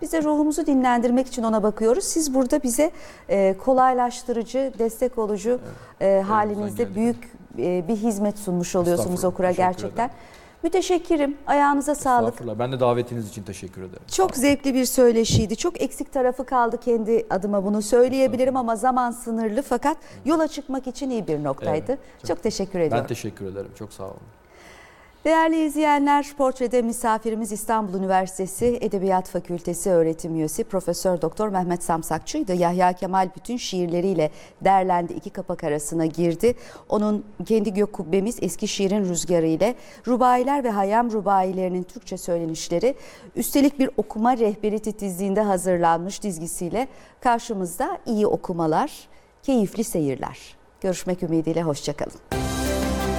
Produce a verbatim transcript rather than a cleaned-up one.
Biz de ruhumuzu dinlendirmek için ona bakıyoruz. Siz burada bize e, kolaylaştırıcı, destek olucu evet, e, halinizde büyük e, bir hizmet sunmuş oluyorsunuz okura gerçekten. Ederim. Müteşekkirim. Ayağınıza sağlık. Ben de davetiniz için teşekkür ederim. Çok zevkli bir söyleşiydi. Çok eksik tarafı kaldı, kendi adıma bunu söyleyebilirim ama zaman sınırlı, fakat yola çıkmak için iyi bir noktaydı. Evet, çok, çok teşekkür ediyorum. Ben teşekkür ederim. Çok sağ olun. Değerli izleyenler, portrede misafirimiz İstanbul Üniversitesi Edebiyat Fakültesi öğretim üyesi Profesör Doktor Mehmet Samsakçı'ydı. Yahya Kemal bütün şiirleriyle derlendi, iki kapak arasına girdi. Onun Kendi Gök Kubbemiz, Eskişehir'in Rüzgarı ile Rubailer ve Hayyam Rubailerinin Türkçe söylenişleri, üstelik bir okuma rehberi titizliğinde hazırlanmış dizgisiyle karşımızda. İyi okumalar, keyifli seyirler. Görüşmek ümidiyle, hoşça kalın.